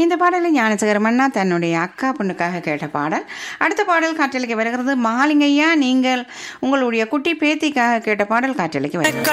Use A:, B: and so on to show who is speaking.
A: இந்த பாடலை ஞானசேகரம் அண்ணா தன்னுடைய அக்கா பொண்ணுக்காக கேட்ட பாடல். அடுத்த பாடல் காற்றலைக்கு வருகிறது. மகாலிங்கையா, நீங்கள் உங்களுடைய குட்டி பேத்திக்காக கேட்ட பாடல் காற்றலைக்கு வருகிறது.